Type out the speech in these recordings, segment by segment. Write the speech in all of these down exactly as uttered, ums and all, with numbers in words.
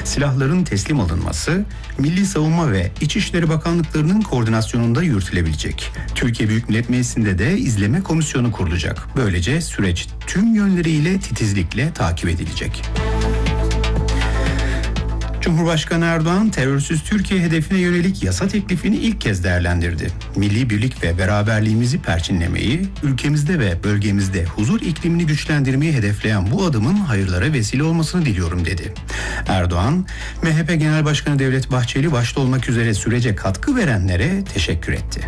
Silahların teslim alınması, Milli Savunma ve İçişleri Bakanlıklarının koordinasyonunda yürütülebilecek. Türkiye Büyük Millet Meclisi'nde de izleme komisyonu kurulacak. Böylece süreç tüm yönleriyle titizlikle takip edilecek. Cumhurbaşkanı Erdoğan, terörsüz Türkiye hedefine yönelik yasa teklifini ilk kez değerlendirdi. Milli birlik ve beraberliğimizi perçinlemeyi, ülkemizde ve bölgemizde huzur iklimini güçlendirmeyi hedefleyen bu adımın hayırlara vesile olmasını diliyorum dedi. Erdoğan, M H P Genel Başkanı Devlet Bahçeli başta olmak üzere sürece katkı verenlere teşekkür etti.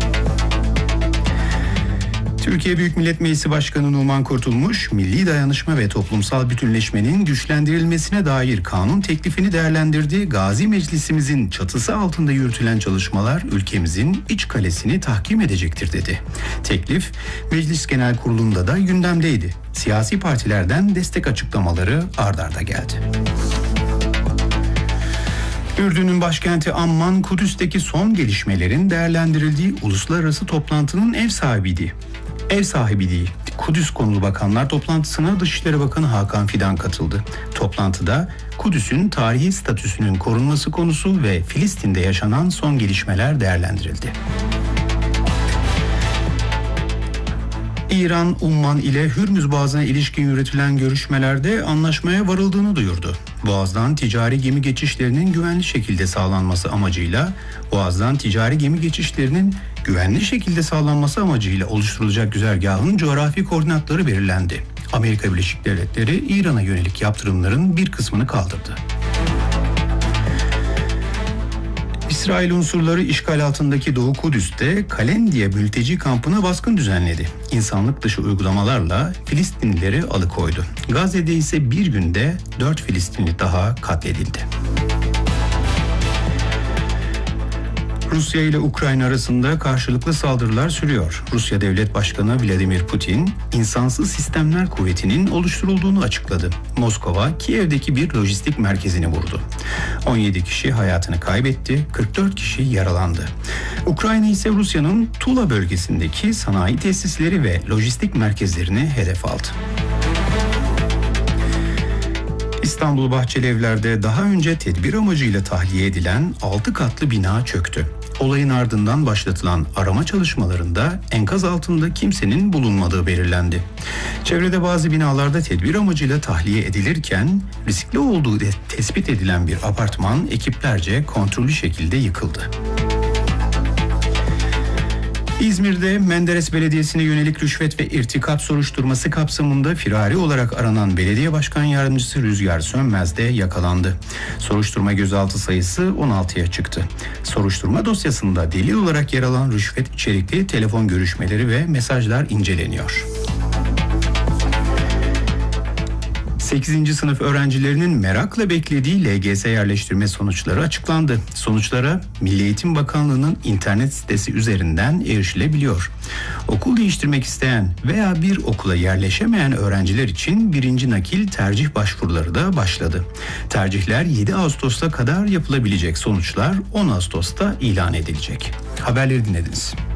Türkiye Büyük Millet Meclisi Başkanı Numan Kurtulmuş, milli dayanışma ve toplumsal bütünleşmenin güçlendirilmesine dair kanun teklifini değerlendirdi. Gazi Meclisimizin çatısı altında yürütülen çalışmalar ülkemizin iç kalesini tahkim edecektir dedi. Teklif, Meclis Genel Kurulu'nda da gündemdeydi. Siyasi partilerden destek açıklamaları ard arda geldi. Ürdün'ün başkenti Amman, Kudüs'teki son gelişmelerin değerlendirildiği uluslararası toplantının ev sahibiydi. Ev sahibiydi. Kudüs konulu bakanlar toplantısına Dışişleri Bakanı Hakan Fidan katıldı. Toplantıda Kudüs'ün tarihi statüsünün korunması konusu ve Filistin'de yaşanan son gelişmeler değerlendirildi. İran, Umman ile Hürmüz Boğazı'na ilişkin yürütülen görüşmelerde anlaşmaya varıldığını duyurdu. Boğaz'dan ticari gemi geçişlerinin güvenli şekilde sağlanması amacıyla, Boğaz'dan ticari gemi geçişlerinin güvenli şekilde sağlanması amacıyla oluşturulacak güzergahın coğrafi koordinatları belirlendi. Amerika Birleşik Devletleri, İran'a yönelik yaptırımların bir kısmını kaldırdı. İsrail unsurları işgal altındaki Doğu Kudüs'te Kalendiye mülteci kampına baskın düzenledi. İnsanlık dışı uygulamalarla Filistinlileri alıkoydu. Gazze'de ise bir günde dört Filistinli daha katledildi. Rusya ile Ukrayna arasında karşılıklı saldırılar sürüyor. Rusya Devlet Başkanı Vladimir Putin, insansız sistemler kuvvetinin oluşturulduğunu açıkladı. Moskova, Kiev'deki bir lojistik merkezini vurdu. on yedi kişi hayatını kaybetti, kırk dört kişi yaralandı. Ukrayna ise Rusya'nın Tula bölgesindeki sanayi tesisleri ve lojistik merkezlerini hedef aldı. İstanbul Bahçelievler'de daha önce tedbir amacıyla tahliye edilen altı katlı bina çöktü. Olayın ardından başlatılan arama çalışmalarında enkaz altında kimsenin bulunmadığı belirlendi. Çevrede bazı binalarda tedbir amacıyla tahliye edilirken riskli olduğu tespit edilen bir apartman ekiplerce kontrollü şekilde yıkıldı. İzmir'de Menderes Belediyesi'ne yönelik rüşvet ve irtikap soruşturması kapsamında firari olarak aranan Belediye Başkan Yardımcısı Rüzgar Sönmez de yakalandı. Soruşturma gözaltı sayısı on altıya çıktı. Soruşturma dosyasında delil olarak yer alan rüşvet içerikli telefon görüşmeleri ve mesajlar inceleniyor. sekizinci sınıf öğrencilerinin merakla beklediği L G S yerleştirme sonuçları açıklandı. Sonuçlara Milli Eğitim Bakanlığı'nın internet sitesi üzerinden erişilebiliyor. Okul değiştirmek isteyen veya bir okula yerleşemeyen öğrenciler için birinci nakil tercih başvuruları da başladı. Tercihler yedi Ağustos'a kadar yapılabilecek, sonuçlar on Ağustos'ta ilan edilecek. Haberleri dinlediniz.